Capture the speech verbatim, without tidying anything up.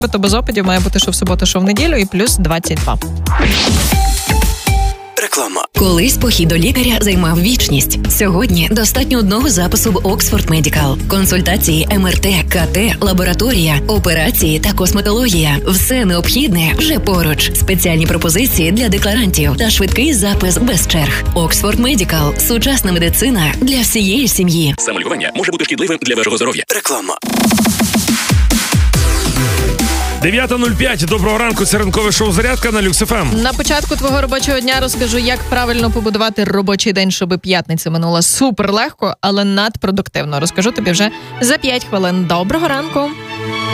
то без опадів має бути що в суботу, що в неділю і плюс двадцять два. Реклама. Колись похід до лікаря займав вічність. Сьогодні достатньо одного запису в Oxford Medical. Консультації, ем ер те, ка те, лабораторія, операції та косметологія. Все необхідне вже поруч. Спеціальні пропозиції для декларантів та швидкий запис без черг. Oxford Medical. Сучасна медицина для всієї сім'ї. Самолікування може бути шкідливим для вашого здоров'я. Реклама. дев'ята нуль п'ять. Доброго ранку. Це ранкове шоу «Зарядка» на Люкс еф ем. На початку твого робочого дня розкажу, як правильно побудувати робочий день, щоб п'ятниця минула супер легко, але надпродуктивно. Розкажу тобі вже за п'ять хвилин. Доброго ранку!